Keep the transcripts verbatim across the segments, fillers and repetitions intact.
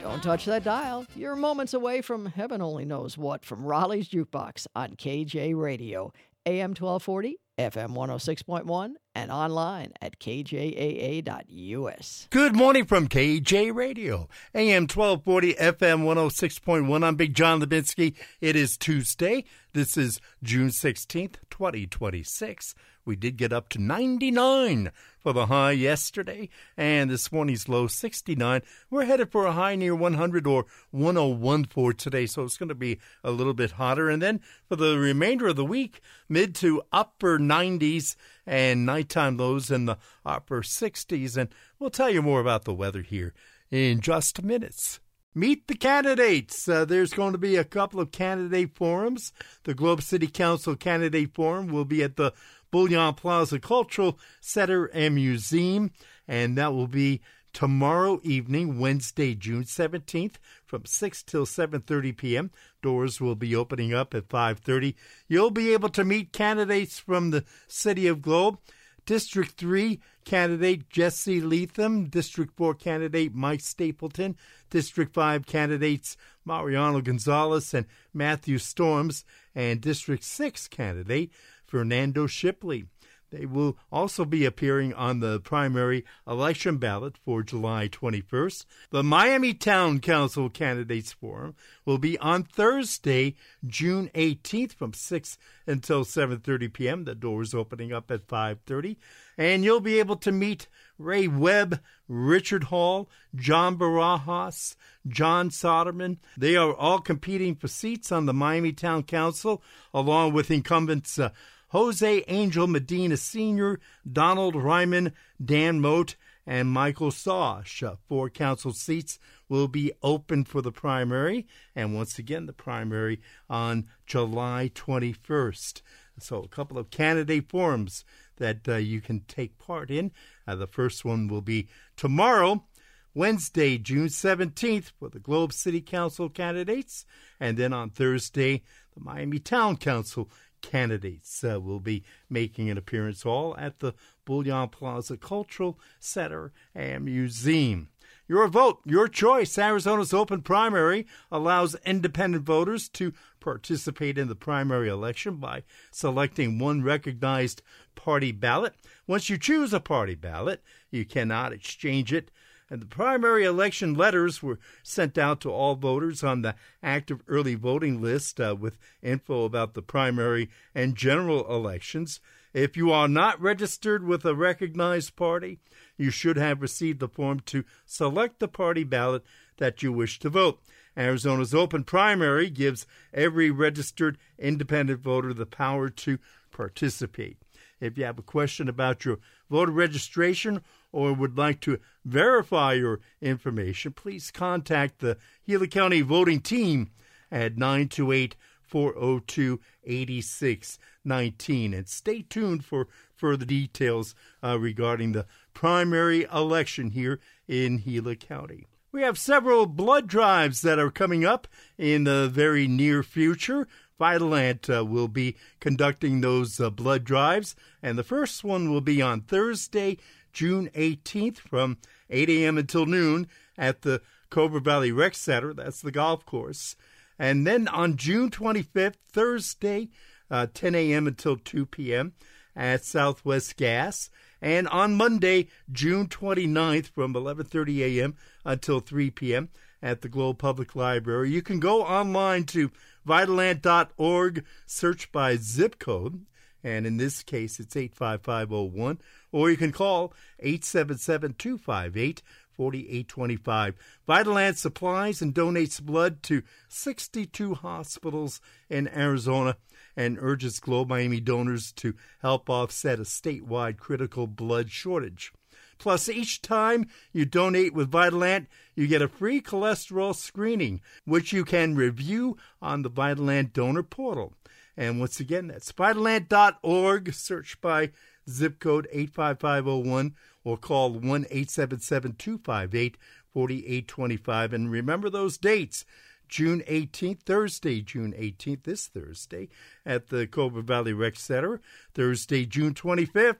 Don't touch that dial. You're moments away from heaven only knows what from Raleigh's Jukebox on K J Radio, A M twelve forty, F M one oh six point one, and online at k j a a dot u s. Good morning from K J Radio, A M twelve forty, F M one oh six point one. I'm Big John Levinsky. It is Tuesday. This is June sixteenth, twenty twenty-six. We did get up to ninety-nine for the high yesterday, and this morning's low sixty-nine. We're headed for a high near one hundred or one oh one for today, so it's going to be a little bit hotter. And then for the remainder of the week, mid to upper nineties and nighttime lows in the upper sixties. And we'll tell you more about the weather here in just minutes. Meet the candidates. Uh, there's going to be a couple of candidate forums. The Globe City Council Candidate Forum will be at the Bullion Plaza Cultural Center and Museum, and that will be tomorrow evening, Wednesday, June seventeenth, from six till seven thirty p.m. Doors will be opening up at five thirty. You'll be able to meet candidates from the City of Globe. District three candidate Jesse Leatham, District four candidate Mike Stapleton, District five candidates Mariano Gonzalez and Matthew Storms, and District six candidate Fernando Shipley. They will also be appearing on the primary election ballot for July twenty-first. The Miami Town Council Candidates Forum will be on Thursday, June eighteenth from six until seven thirty p.m. The doors opening up at five thirty. And you'll be able to meet Ray Webb, Richard Hall, John Barajas, John Soderman. They are all competing for seats on the Miami Town Council, along with incumbents uh, Jose Angel Medina Senior, Donald Ryman, Dan Moat, and Michael Sosh. Uh, four council seats will be open for the primary, and once again, the primary on July twenty-first. So a couple of candidate forums that uh, you can take part in. Uh, the first one will be tomorrow, Wednesday, June seventeenth, for the Globe City Council candidates, and then on Thursday, the Miami Town Council candidates uh, will be making an appearance all at the Bullion Plaza Cultural Center and Museum. Your vote, your choice. Arizona's open primary allows independent voters to participate in the primary election by selecting one recognized party ballot. Once you choose a party ballot, you cannot exchange it. And the primary election letters were sent out to all voters on the active early voting list uh, with info about the primary and general elections. If you are not registered with a recognized party, you should have received the form to select the party ballot that you wish to vote. Arizona's open primary gives every registered independent voter the power to participate. If you have a question about your voter registration or would like to verify your information, please contact the Gila County voting team at nine two eight, four oh two, eight six one nine. And stay tuned for further details uh, regarding the primary election here in Gila County. We have several blood drives that are coming up in the very near future. Vitalant uh, will be conducting those uh, blood drives, and the first one will be on Thursday, June eighteenth from eight a.m. until noon at the Cobra Valley Rec Center. That's the golf course. And then on June twenty-fifth, Thursday, uh, ten a.m. until two p.m. at Southwest Gas. And on Monday, June twenty-ninth from eleven thirty a.m. until three p.m. at the Globe Public Library. You can go online to Vitalant dot org, search by zip code, and in this case it's eight five five oh one, or you can call eight seven seven, two five eight, four eight two five. Vitalant supplies and donates blood to sixty-two hospitals in Arizona and urges Globe Miami donors to help offset a statewide critical blood shortage. Plus, each time you donate with Vitalant, you get a free cholesterol screening, which you can review on the Vitalant donor portal. And once again, that's Vitalant dot org. Search by zip code eight five five oh one or call one eight seven seven, two five eight, four eight two five. And remember those dates. June eighteenth, Thursday, June eighteenth, this Thursday, at the Cobra Valley Rec Center. Thursday, June twenty-fifth,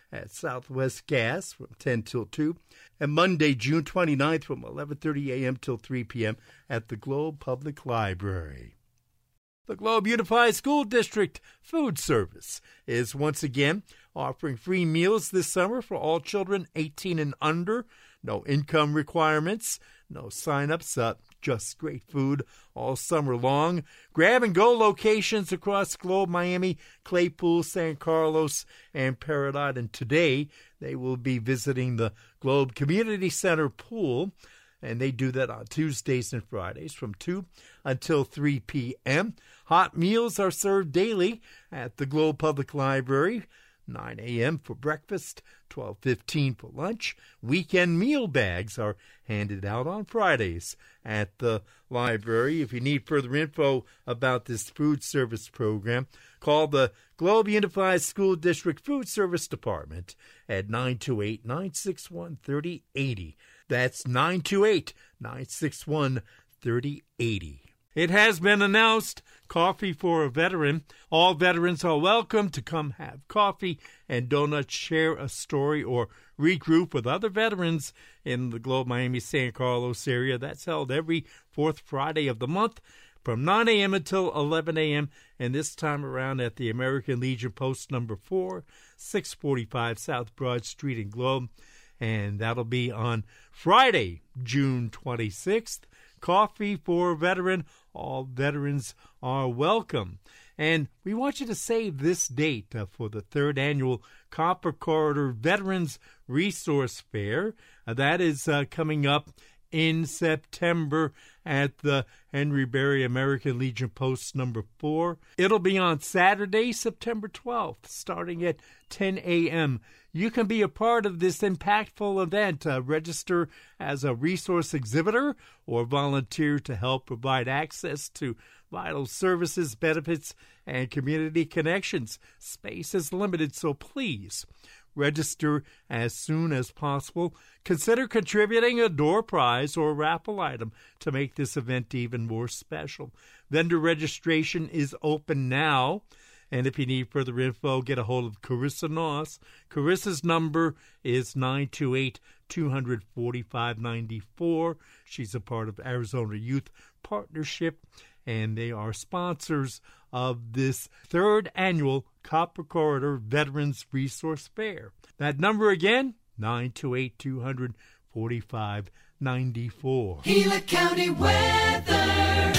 at Southwest Gas from ten till two, and Monday, June twenty-ninth from eleven thirty a.m. till three p.m. at the Globe Public Library. The Globe Unified School District Food Service is once again offering free meals this summer for all children eighteen and under. No income requirements, no sign-ups, uh, just great food all summer long. Grab-and-go locations across Globe, Miami, Claypool, San Carlos, and Paradise. And today they will be visiting the Globe Community Center pool, and they do that on Tuesdays and Fridays from two until three p.m. Hot meals are served daily at the Globe Public Library, nine a.m. for breakfast, twelve fifteen for lunch. Weekend meal bags are handed out on Fridays at the library. If you need further info about this food service program, call the Globe Unified School District Food Service Department at nine two eight, nine six one, three oh eight oh. That's nine two eight, nine six one, three oh eight oh. It has been announced, Coffee for a Veteran. All veterans are welcome to come have coffee and donuts, share a story, or regroup with other veterans in the Globe, Miami, San Carlos area. That's held every fourth Friday of the month from nine a.m. until eleven a.m., and this time around at the American Legion Post number four, six forty-five South Broad Street in Globe. And that'll be on Friday, June twenty-sixth. Coffee for a Veteran. All veterans are welcome. And we want you to save this date uh, for the third annual Copper Corridor Veterans Resource Fair. Uh, that is uh, coming up in September at the Henry Berry American Legion Post number four. It'll be on Saturday, September twelfth, starting at ten a.m. You can be a part of this impactful event. Uh, register as a resource exhibitor or volunteer to help provide access to vital services, benefits, and community connections. Space is limited, so please register as soon as possible. Consider contributing a door prize or raffle item to make this event even more special. Vendor registration is open now. And if you need further info, get a hold of Carissa Noss. Carissa's number is nine two eight, two four five, nine four. She's a part of Arizona Youth Partnership, and they are sponsors of this third annual Copper Corridor Veterans Resource Fair. That number again, nine two eight, two four five, nine four. Gila County weather.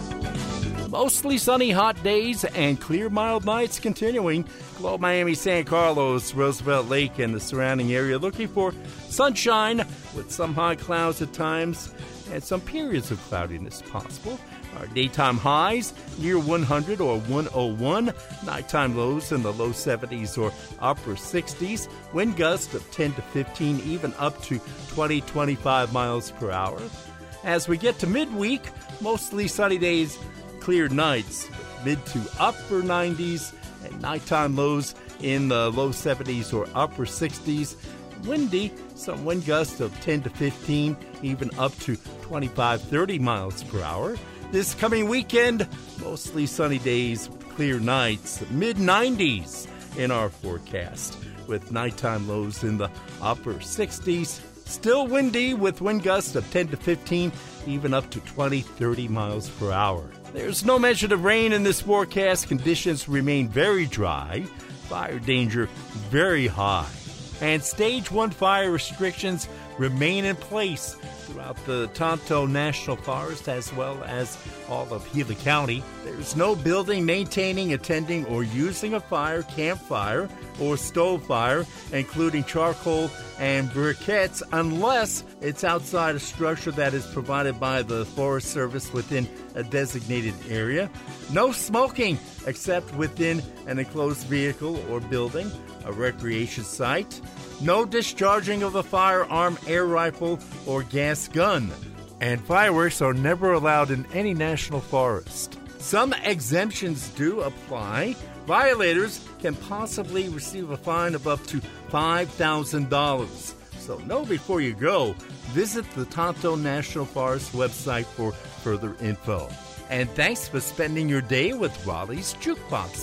Mostly sunny, hot days and clear, mild nights continuing. Globe, Miami, San Carlos, Roosevelt Lake, and the surrounding area looking for sunshine with some high clouds at times and some periods of cloudiness possible. Our daytime highs near one hundred or one oh one. Nighttime lows in the low seventies or upper sixties. Wind gusts of ten to fifteen, even up to twenty, twenty-five miles per hour. As we get to midweek, mostly sunny days, clear nights, mid to upper nineties, and nighttime lows in the low seventies or upper sixties. Windy, some wind gusts of ten to fifteen, even up to twenty-five, thirty miles per hour. This coming weekend, mostly sunny days, clear nights, mid nineties in our forecast, with nighttime lows in the upper sixties. Still windy with wind gusts of ten to fifteen, even up to twenty, thirty miles per hour. There's no mention of rain in this forecast. Conditions remain very dry. Fire danger very high. And stage one fire restrictions remain in place throughout the Tonto National Forest as well as all of Gila County. There's no building, maintaining, attending, or using a fire, campfire, or stove fire, including charcoal and briquettes, unless it's outside a structure that is provided by the Forest Service within a designated area. No smoking except within an enclosed vehicle or building, a recreation site. No discharging of a firearm, air rifle, or gas gun. And fireworks are never allowed in any national forest. Some exemptions do apply. Violators can possibly receive a fine of up to five thousand dollars. So know before you go. Visit the Tonto National Forest website for further info. And thanks for spending your day with Raleigh's Jukebox on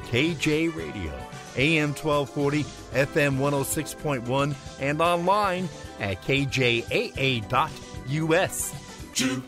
K J Radio, A M twelve forty, F M one oh six point one, and online at K J A A dot U S.